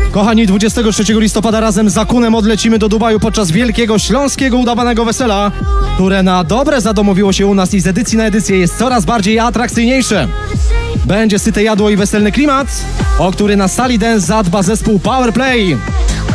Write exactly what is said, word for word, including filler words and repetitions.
Kochani, dwudziestego trzeciego listopada razem z Zakunem odlecimy do Dubaju podczas wielkiego śląskiego udawanego wesela, które na dobre zadomowiło się u nas i z edycji na edycję jest coraz bardziej atrakcyjniejsze. Będzie syte jadło i weselny klimat, o który na sali dance zadba zespół Powerplay.